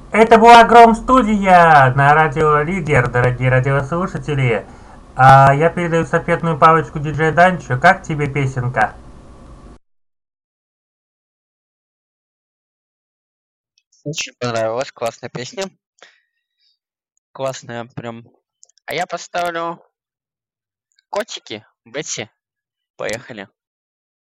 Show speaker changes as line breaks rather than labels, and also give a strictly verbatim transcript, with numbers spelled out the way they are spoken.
Это была Гром-студия на радио Лидер, дорогие радиослушатели. А я передаю эстафетную палочку диджею Данчу. Как тебе песенка?
Очень понравилась, классная песня. Классная прям. А я поставлю котики, Бетси. Поехали.